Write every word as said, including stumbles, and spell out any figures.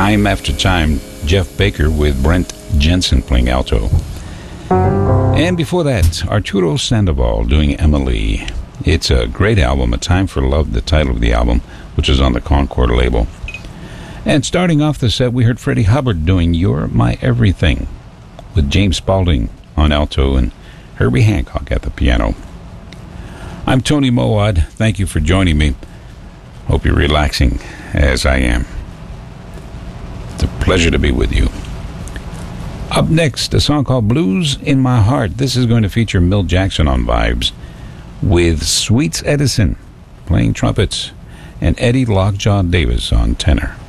Time After Time, Jeff Baker with Brent Jensen playing alto. And before that, Arturo Sandoval doing Emily. It's a great album, A Time for Love, the title of the album, which is on the Concord label. And starting off the set, we heard Freddie Hubbard doing You're My Everything, with James Spaulding on alto and Herbie Hancock at the piano. I'm Tony Mowad. Thank you for joining me. Hope you're relaxing as I am. It's a pleasure to be with you. Up next, a song called Blues in My Heart. This is going to feature Milt Jackson on vibes, with Sweets Edison playing trumpets and Eddie Lockjaw Davis on tenor.